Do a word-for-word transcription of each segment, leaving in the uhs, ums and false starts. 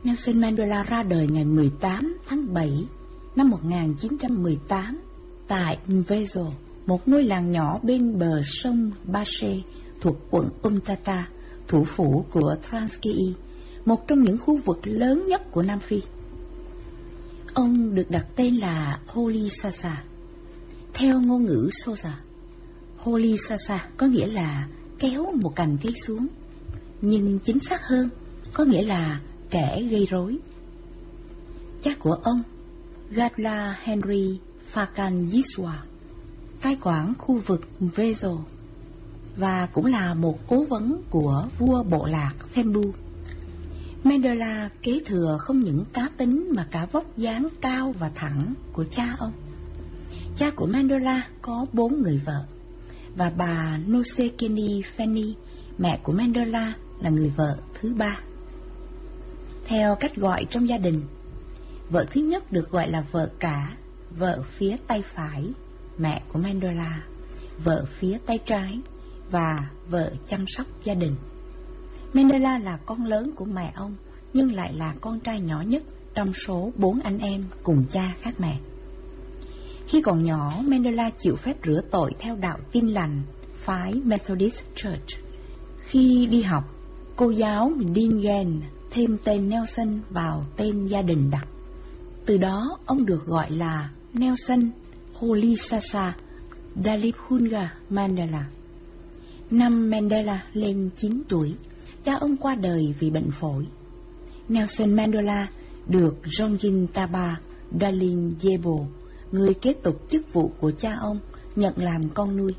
Nelson Mandela ra đời ngày mười tám tháng bảy năm một nghìn chín trăm mười tám tại Mvezo, một ngôi làng nhỏ bên bờ sông Bashe thuộc quận Umtata, thủ phủ của Transkei, một trong những khu vực lớn nhất của Nam Phi. Ông được đặt tên là Holy Sasa. Theo ngôn ngữ Xhosa, Holy Sasa có nghĩa là kéo một cành cây xuống, nhưng chính xác hơn có nghĩa là kẻ gây rối. Cha của ông, Gadla Henry Fakanyiswa, cai quản khu vực Mvezo và cũng là một cố vấn của vua bộ lạc Thembu. Mandela kế thừa không những cá tính mà cả vóc dáng cao và thẳng của cha ông. Cha của Mandela có bốn người vợ, và bà Nosekeni Fanny, mẹ của Mandela, là người vợ thứ ba. Theo cách gọi trong gia đình, vợ thứ nhất được gọi là vợ cả, vợ phía tay phải, mẹ của Mandela, vợ phía tay trái và vợ chăm sóc gia đình. Mandela là con lớn của mẹ ông, nhưng lại là con trai nhỏ nhất trong số bốn anh em cùng cha khác mẹ. Khi còn nhỏ, Mandela chịu phép rửa tội theo đạo Tin lành, phái Methodist Church. Khi đi học, cô giáo Dingen thêm tên Nelson vào tên gia đình đặt. Từ đó, ông được gọi là Nelson Holisasa Dalibhunga Mandela. Năm Mandela lên chín tuổi, cha ông qua đời vì bệnh phổi. Nelson Mandela được Jongin Taba Dalindyebo, người kế tục chức vụ của cha ông, nhận làm con nuôi.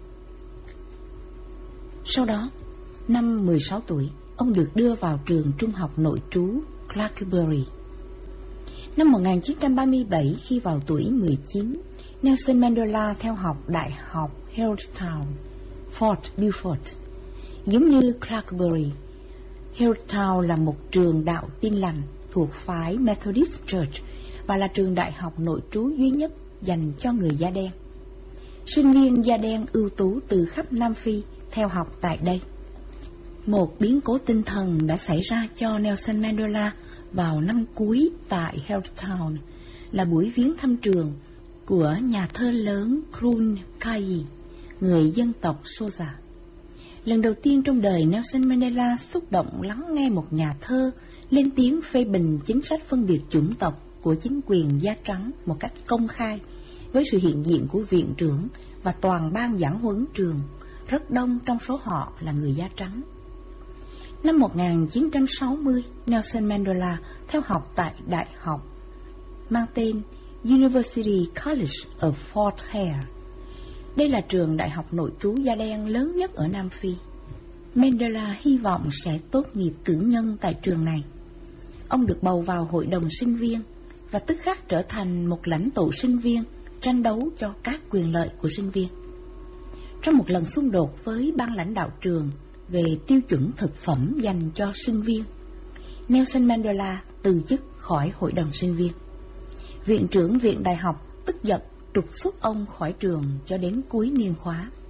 Sau đó, năm mười sáu tuổi, ông được đưa vào trường trung học nội trú Clarkbury. Năm một nghìn chín trăm ba mươi bảy, khi vào tuổi mười chín, Nelson Mandela theo học Đại học Healdtown, Fort Beaufort. Giống như Clarkbury, Healdtown là một trường đạo Tin lành thuộc phái Methodist Church và là trường đại học nội trú duy nhất dành cho người da đen. Sinh viên da đen ưu tú từ khắp Nam Phi theo học tại đây. Một biến cố tinh thần đã xảy ra cho Nelson Mandela vào năm cuối tại Healdtown, là buổi viếng thăm trường của nhà thơ lớn Krun Kai, người dân tộc Xhosa. Lần đầu tiên trong đời, Nelson Mandela xúc động lắng nghe một nhà thơ lên tiếng phê bình chính sách phân biệt chủng tộc của chính quyền da trắng một cách công khai, với sự hiện diện của viện trưởng và toàn ban giảng huấn trường, rất đông trong số họ là người da trắng. Năm một nghìn chín trăm sáu mươi, Nelson Mandela theo học tại đại học mang tên University College of Fort Hare. Đây là trường đại học nội trú da đen lớn nhất ở Nam Phi. Mandela hy vọng sẽ tốt nghiệp cử nhân tại trường này. Ông được bầu vào hội đồng sinh viên và tức khắc trở thành một lãnh tụ sinh viên, tranh đấu cho các quyền lợi của sinh viên. Trong một lần xung đột với ban lãnh đạo trường về tiêu chuẩn thực phẩm dành cho sinh viên, Nelson Mandela từ chức khỏi hội đồng sinh viên. Viện trưởng viện đại học tức giận trục xuất ông khỏi trường cho đến cuối niên khóa.